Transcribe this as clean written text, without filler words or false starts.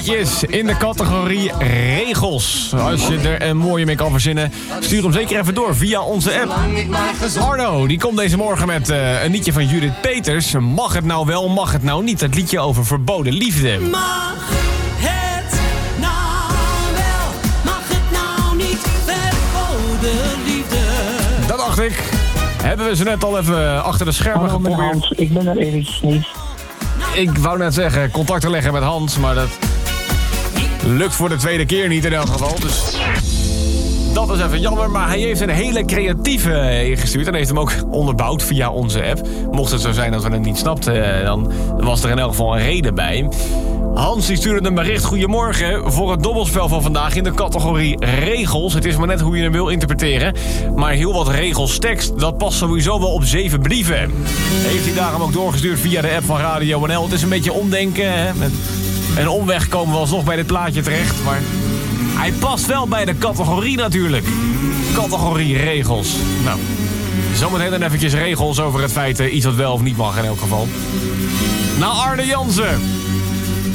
In de categorie regels. Als je er een mooie mee kan verzinnen, stuur hem zeker even door via onze app. Arno, die komt deze morgen met een liedje van Judith Peters. Mag het nou wel, mag het nou niet? Het liedje over verboden liefde. Mag het nou wel, mag het nou niet? Verboden liefde. Dat dacht ik. Hebben we ze net al even achter de schermen geprobeerd. Hans, ik ben er eventjes niet. Ik wou net zeggen, contact te leggen met Hans, maar dat lukt voor de tweede keer niet in elk geval. Dus dat is even jammer, maar hij heeft een hele creatieve ingestuurd en heeft hem ook onderbouwd via onze app. Mocht het zo zijn dat we het niet snapten, dan was er in elk geval een reden bij. Hans die stuurde een bericht. Goedemorgen. Voor het dobbelspel van vandaag in de categorie regels. Het is maar net hoe je hem wil interpreteren. Maar heel wat regels tekst, dat past sowieso wel op 7 brieven. Heeft hij daarom ook doorgestuurd via de app van Radio NL. Het is een beetje omdenken. Hè? Met een omweg komen we alsnog bij dit plaatje terecht. Maar hij past wel bij de categorie natuurlijk. Categorie regels. Nou, zometeen dan eventjes regels over het feit iets wat wel of niet mag in elk geval. Nou, Arne Jansen.